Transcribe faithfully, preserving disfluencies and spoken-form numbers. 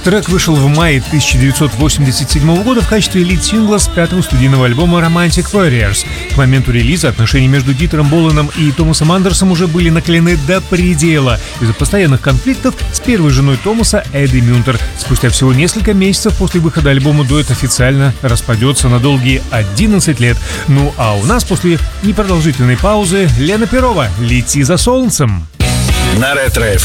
Трек вышел в мае тысяча девятьсот восемьдесят седьмого года в качестве лид-сингла с пятого студийного альбома Romantic Warriors. К моменту релиза отношения между Дитером Боланом и Томасом Андерсом уже были накалены до предела из-за постоянных конфликтов с первой женой Томаса, Эдди Мюнтер. Спустя всего несколько месяцев после выхода альбома дуэт официально распадется на долгие одиннадцать лет. Ну а у нас после непродолжительной паузы Лена Перова «Лети за солнцем». На Ретро